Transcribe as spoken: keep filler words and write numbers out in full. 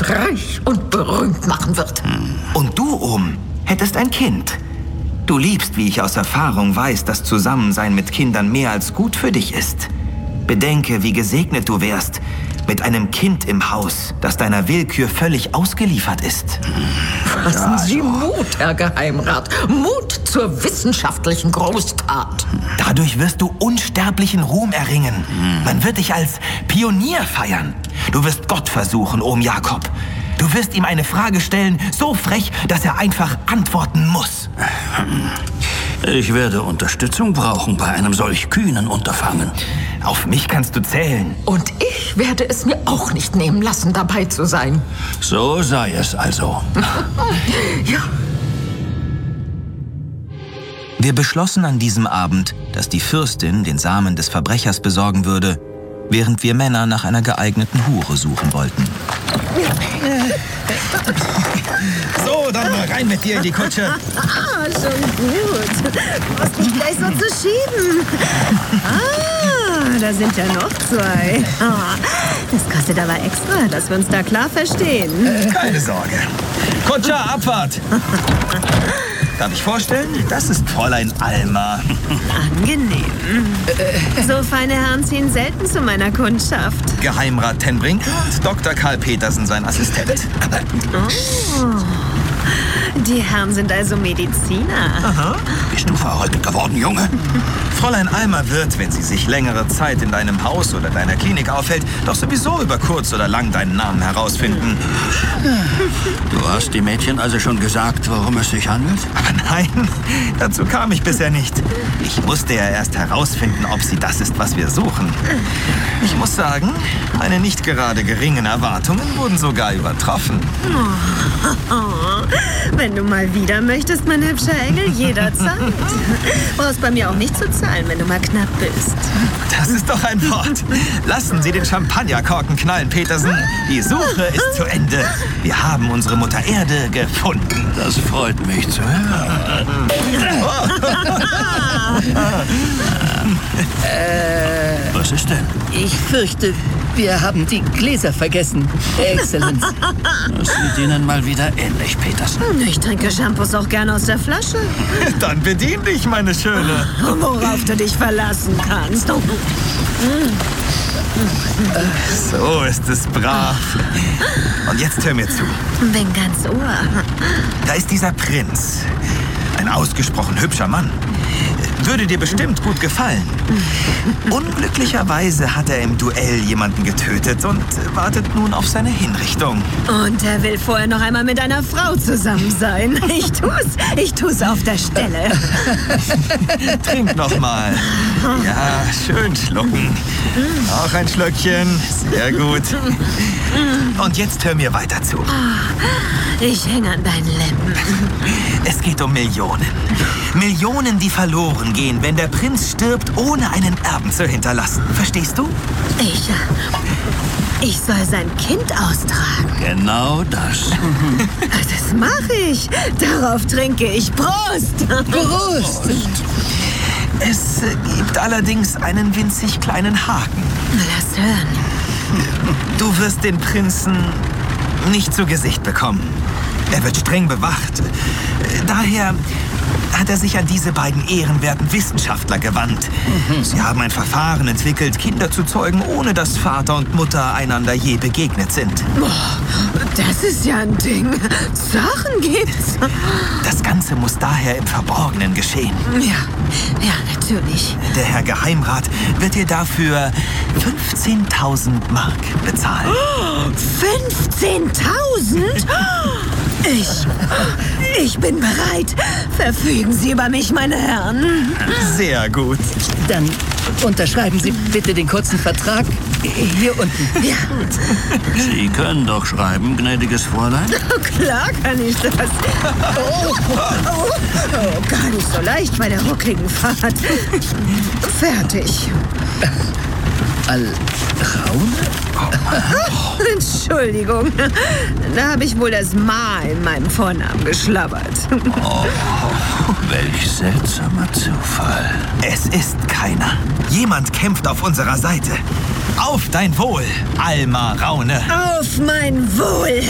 uns reich und berühmt machen wird. Und du, Ohm, hättest ein Kind. Du liebst, wie ich aus Erfahrung weiß, dass Zusammensein mit Kindern mehr als gut für dich ist. Bedenke, wie gesegnet du wärst mit einem Kind im Haus, das deiner Willkür völlig ausgeliefert ist. Fassen Sie Mut, Herr Geheimrat. Mut zur wissenschaftlichen Großtat. Dadurch wirst du unsterblichen Ruhm erringen. Man wird dich als Pionier feiern. Du wirst Gott versuchen, Ohm Jakob. Du wirst ihm eine Frage stellen, so frech, dass er einfach antworten muss. Ich werde Unterstützung brauchen bei einem solch kühnen Unterfangen. Auf mich kannst du zählen. Und ich werde es mir auch nicht nehmen lassen, dabei zu sein. So sei es also. Ja. Wir beschlossen an diesem Abend, dass die Fürstin den Samen des Verbrechers besorgen würde, während wir Männer nach einer geeigneten Hure suchen wollten. So, dann mal rein mit dir in die Kutsche. Ah, schon gut. Du musst nicht gleich so zu schieben. Ah, da sind ja noch zwei. Ah, das kostet aber extra, dass wir uns da klar verstehen. Keine Sorge. Kutscher, Abfahrt! Darf ich vorstellen? Das ist Fräulein Alma. Angenehm. So feine Herren ziehen selten zu meiner Kundschaft. Geheimrat Tenbrink und Doktor Karl Petersen, sein Assistent. Oh. Die Herren sind also Mediziner. Aha. Bist du verrückt geworden, Junge? Fräulein Alma wird, wenn sie sich längere Zeit in deinem Haus oder deiner Klinik aufhält, doch sowieso über kurz oder lang deinen Namen herausfinden. Du hast die Mädchen also schon gesagt, worum es sich handelt? Aber nein, dazu kam ich bisher nicht. Ich musste ja erst herausfinden, ob sie das ist, was wir suchen. Ich muss sagen, meine nicht gerade geringen Erwartungen wurden sogar übertroffen. Oh, wenn du mal wieder möchtest, mein hübscher Engel, jederzeit. Brauchst bei mir auch nicht zu zahlen, wenn du mal knapp bist. Das ist doch ein Wort. Lassen Sie den Champagnerkorken knallen, Petersen. Die Suche ist zu Ende. Wir haben unsere Mutter Erde gefunden. Das freut mich zu hören. äh, Was ist denn? ich fürchte, wir haben die Gläser vergessen, Exzellenz. Das sieht Ihnen mal wieder ähnlich, Petersen. Ich trinke Shampoos auch gerne aus der Flasche. Dann bedien dich, meine Schöne. Worauf du dich verlassen kannst. Oh. So ist es brav. Und jetzt hör mir zu. Bin ganz Ohr. Da ist dieser Prinz. Ein ausgesprochen hübscher Mann. Würde dir bestimmt gut gefallen. Unglücklicherweise hat er im Duell jemanden getötet und wartet nun auf seine Hinrichtung. Und er will vorher noch einmal mit einer Frau zusammen sein. Ich tu's. Ich tu's auf der Stelle. Trink noch mal. Ja, schön schlucken. Auch ein Schlückchen. Sehr gut. Und jetzt hör mir weiter zu. Ich hänge an deinen Lippen. Es geht um Millionen. Millionen, die verloren gehen, wenn der Prinz stirbt, ohne einen Erben zu hinterlassen. Verstehst du? Ich, ich soll sein Kind austragen. Genau das. Das mache ich. Darauf trinke ich. Prost! Prost! Es äh, gibt allerdings einen winzig kleinen Haken. Lass hören. Du wirst den Prinzen nicht zu Gesicht bekommen. Er wird streng bewacht. Äh, Daher hat er sich an diese beiden ehrenwerten Wissenschaftler gewandt. Sie haben ein Verfahren entwickelt, Kinder zu zeugen, ohne dass Vater und Mutter einander je begegnet sind. Das ist ja ein Ding. Sachen gibt's. Das Ganze muss daher im Verborgenen geschehen. Ja, ja, natürlich. Der Herr Geheimrat wird dir dafür fünfzehntausend Mark bezahlen. fünfzehntausend? Ich, ich bin bereit. Verfügen Sie über mich, meine Herren. Sehr gut. Dann unterschreiben Sie bitte den kurzen Vertrag hier unten. Ja, Sie können doch schreiben, gnädiges Fräulein. klar kann ich das. Oh, oh, oh, gar nicht so leicht bei der ruckligen Fahrt. Fertig. Alraune? Entschuldigung, da habe ich wohl das Ma in meinem Vornamen geschlabbert. Oh, welch seltsamer Zufall. Es ist keiner. Jemand kämpft auf unserer Seite. Auf dein Wohl, Alma Raune. Auf mein Wohl.